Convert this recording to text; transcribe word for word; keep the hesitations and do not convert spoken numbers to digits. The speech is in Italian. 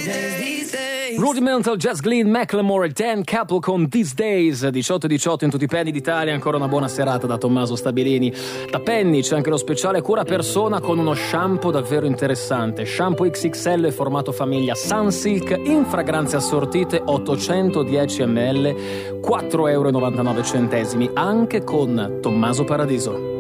Rudimental, Jazz Glynn, Macklemore e Dan Capel con These Days. Diciotto e diciotto in tutti i penny d'Italia. Ancora una buona serata da Tommaso Stabilini. Da Penny c'è anche lo speciale cura persona con uno shampoo davvero interessante. Shampoo X X L formato famiglia Sunsilk in fragranze assortite, ottocentodieci millilitri, quattro e novantanove euro, anche con Tommaso Paradiso.